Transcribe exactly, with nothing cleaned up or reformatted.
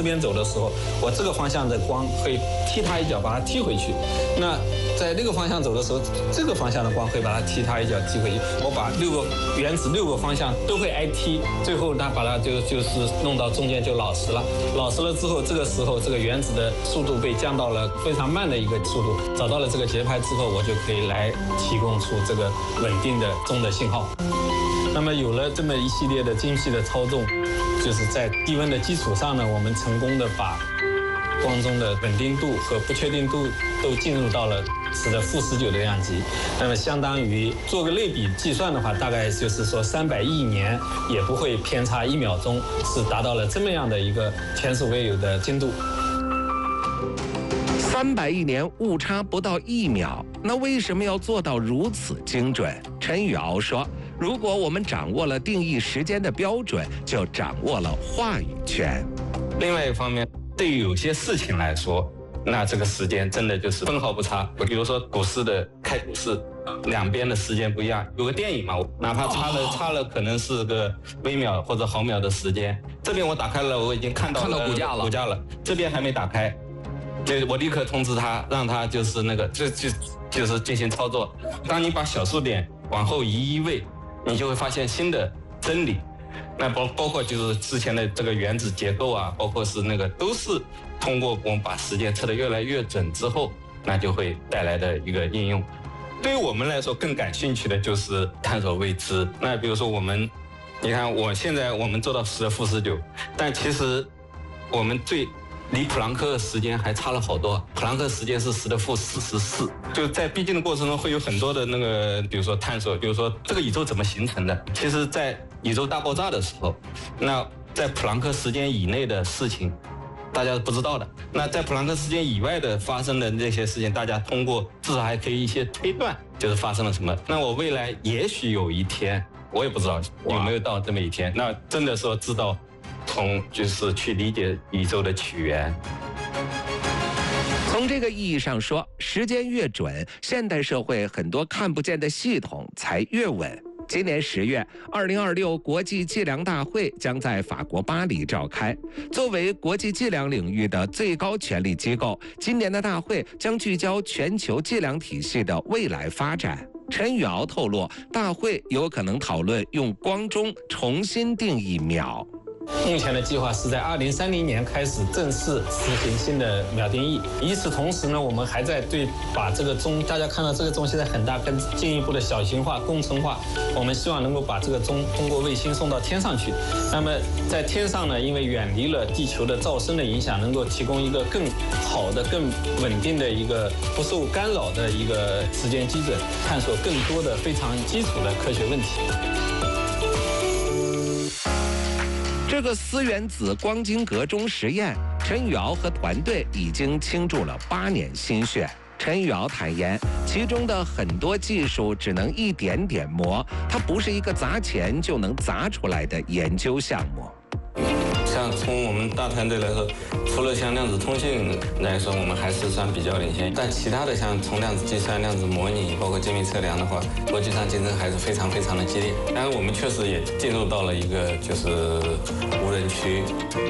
这边走的时候，我这个方向的光会踢它一脚，把它踢回去。那在那个方向走的时候，这个方向的光会把它踢它一脚踢回去。我把六个原子六个方向都会挨踢，最后它把它就就是弄到中间就老实了。老实了之后，这个时候这个原子的速度被降到了非常慢的一个速度，找到了这个节拍之后，我就可以来提供出这个稳定的钟的信号。那么有了这么一系列的精细的操纵，就是在低温的基础上呢，我们成功的把光钟的稳定度和不确定度都进入到了十的负十九的量级。那么相当于做个类比计算的话，大概就是说三百亿年也不会偏差一秒钟，是达到了这么样的一个前所未有的精度。 三百亿年误差不到一秒，那为什么要做到如此精准？陈宇敖说，如果我们掌握了定义时间的标准，就掌握了话语权。 另外一方面，对于有些事情来说，那这个时间真的就是分毫不差。比如说股市的开股市，两边的时间不一样。有个电影嘛，哪怕差了差了可能是个微秒或者毫秒的时间，这边我打开了，我已经看到了看到股价了， 股价了，这边还没打开。就我立刻通知他，让他就是那个就就就是进行操作。当你把小数点往后移一位，你就会发现新的真理。那包包括就是之前的这个原子结构啊，包括是那个都是通过我们把时间测得越来越准之后，那就会带来的一个应用。对于我们来说更感兴趣的就是探索未知。那比如说我们，你看我现在我们做到十的负十九，但其实我们最离普朗克时间还差了好多，普朗克时间是十的负四十四。就在必经的过程中会有很多的那个，比如说探索，比如说这个宇宙怎么形成的。其实在宇宙大爆炸的时候，那在普朗克时间以内的事情大家是不知道的，那在普朗克时间以外的发生的这些事情，大家通过至少还可以一些推断，就是发生了什么。那我未来也许有一天，我也不知道有没有到这么一天，那真的说知道从就是去理解宇宙的起源。 从这个意义上说，时间越准，现代社会很多看不见的系统才越稳。今年十月，二零二六国际计量大会将在法国巴黎召开。作为国际计量领域的最高权力机构，今年的大会将聚焦全球计量体系的未来发展。陈宇敖透露，大会有可能讨论用光钟重新定义秒。 目前的计划是在二零三零年开始正式实行新的秒定义。与此同时呢，我们还在对把这个钟，大家看到这个钟现在很大，更进一步的小型化、工程化。我们希望能够把这个钟通过卫星送到天上去。那么在天上呢，因为远离了地球的噪声的影响，能够提供一个更好的、更稳定的一个不受干扰的一个时间基准，探索更多的非常基础的科学问题。 这个丝原子光晶格钟实验，陈宇敖和团队已经倾注了八年心血。陈宇敖坦言，其中的很多技术只能一点点磨，它不是一个砸钱就能砸出来的研究项目。 像从我们大团队来说，除了像量子通信来说，我们还是算比较领先。但其他的像从量子计算、量子模拟，包括精密测量的话，国际上竞争还是非常非常的激烈。但是我们确实也进入到了一个就是无人区。